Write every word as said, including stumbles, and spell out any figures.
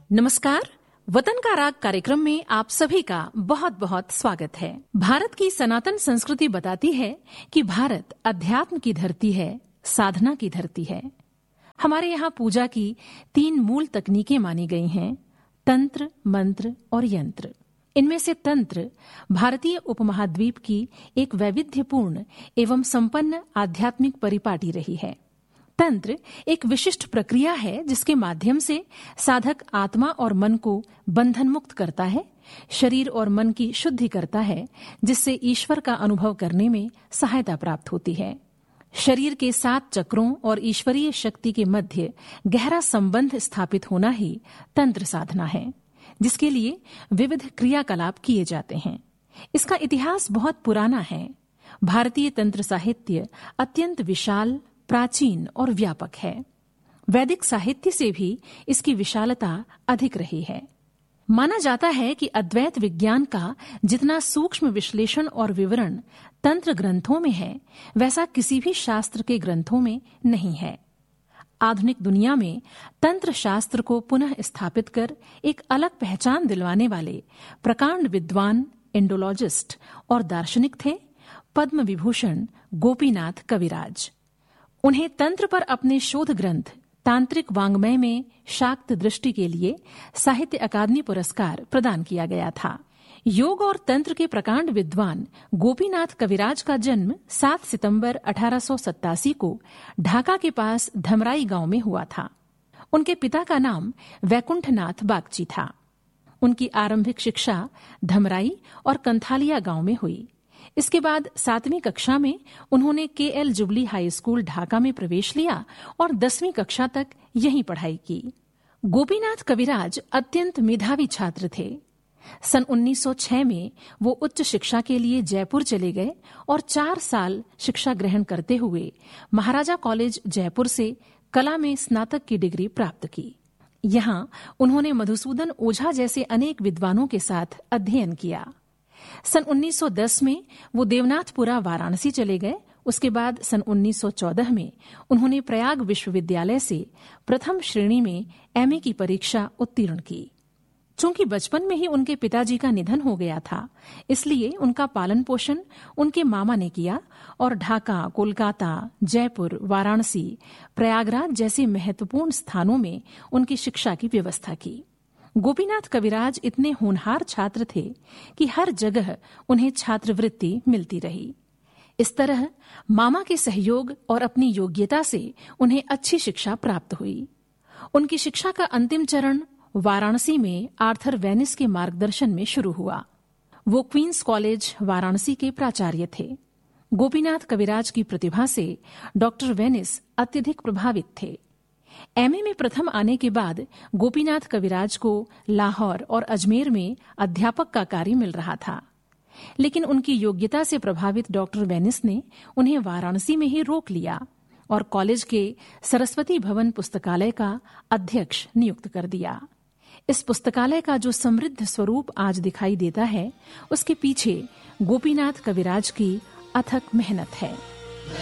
नमस्कार। वतन का राग कार्यक्रम में आप सभी का बहुत बहुत स्वागत है। भारत की सनातन संस्कृति बताती है कि भारत अध्यात्म की धरती है, साधना की धरती है। हमारे यहाँ पूजा की तीन मूल तकनीकें मानी गई हैं: तंत्र, मंत्र और यंत्र। इनमें से तंत्र भारतीय उपमहाद्वीप की एक वैविध्यपूर्ण एवं संपन्न आध्यात्मिक परिपाटी रही है। तंत्र एक विशिष्ट प्रक्रिया है जिसके माध्यम से साधक आत्मा और मन को बंधन मुक्त करता है, शरीर और मन की शुद्धि करता है, जिससे ईश्वर का अनुभव करने में सहायता प्राप्त होती है। शरीर के सात चक्रों और ईश्वरीय शक्ति के मध्य गहरा संबंध स्थापित होना ही तंत्र साधना है, जिसके लिए विविध क्रियाकलाप किए जाते हैं। इसका इतिहास बहुत पुराना है। भारतीय तंत्र साहित्य अत्यंत विशाल, प्राचीन और व्यापक है। वैदिक साहित्य से भी इसकी विशालता अधिक रही है। माना जाता है कि अद्वैत विज्ञान का जितना सूक्ष्म विश्लेषण और विवरण तंत्र ग्रंथों में है, वैसा किसी भी शास्त्र के ग्रंथों में नहीं है। आधुनिक दुनिया में तंत्र शास्त्र को पुनः स्थापित कर एक अलग पहचान दिलवाने वाले प्रकांड विद्वान, इंडोलॉजिस्ट और दार्शनिक थे पद्म विभूषण गोपीनाथ कविराज। उन्हें तंत्र पर अपने शोध ग्रंथ तांत्रिक वाङ्मय में शाक्त दृष्टि के लिए साहित्य अकादमी पुरस्कार प्रदान किया गया था। योग और तंत्र के प्रकांड विद्वान गोपीनाथ कविराज का जन्म सात सितंबर अठारह सौ सत्तासी को ढाका के पास धमराई गांव में हुआ था। उनके पिता का नाम वैकुंठनाथ बागची था। उनकी आरंभिक शिक्षा धमराई और कंथालिया गांव में हुई। इसके बाद सातवीं कक्षा में उन्होंने के L jubilee high school Dhaka में प्रवेश लिया और दसवीं कक्षा तक यहीं पढ़ाई की। गोपीनाथ कविराज अत्यंत मेधावी छात्र थे। सन उन्नीस सौ छह में वो उच्च शिक्षा के लिए जयपुर चले गए और चार साल शिक्षा ग्रहण करते हुए महाराजा कॉलेज जयपुर से कला में स्नातक की डिग्री प्राप्त की। यहाँ उन्होंने मधुसूदन ओझा जैसे अनेक विद्वानों के साथ अध्ययन किया। सन उन्नीस सौ दस में वो देवनाथपुरा वाराणसी चले गए। उसके बाद सन उन्नीस सौ चौदह में उन्होंने प्रयाग विश्वविद्यालय से प्रथम श्रेणी में एमए की परीक्षा उत्तीर्ण की। चूंकि बचपन में ही उनके पिताजी का निधन हो गया था, इसलिए उनका पालन पोषण उनके मामा ने किया और ढाका, कोलकाता, जयपुर, वाराणसी, प्रयागराज जैसे महत्वपूर्ण स्थानों में उनकी शिक्षा की व्यवस्था की। गोपीनाथ कविराज इतने होनहार छात्र थे कि हर जगह उन्हें छात्रवृत्ति मिलती रही। इस तरह मामा के सहयोग और अपनी योग्यता से उन्हें अच्छी शिक्षा प्राप्त हुई। उनकी शिक्षा का अंतिम चरण वाराणसी में आर्थर वेनिस के मार्गदर्शन में शुरू हुआ। वो क्वींस कॉलेज वाराणसी के प्राचार्य थे। गोपीनाथ कविराज की प्रतिभा से डॉक्टर वेनिस अत्यधिक प्रभावित थे। एमए में प्रथम आने के बाद गोपीनाथ कविराज को लाहौर और अजमेर में अध्यापक का कार्य मिल रहा था, लेकिन उनकी योग्यता से प्रभावित डॉक्टर वेनिस ने उन्हें वाराणसी में ही रोक लिया और कॉलेज के सरस्वती भवन पुस्तकालय का अध्यक्ष नियुक्त कर दिया। इस पुस्तकालय का जो समृद्ध स्वरूप आज दिखाई देता है, उसके पीछे गोपीनाथ कविराज की अथक मेहनत है।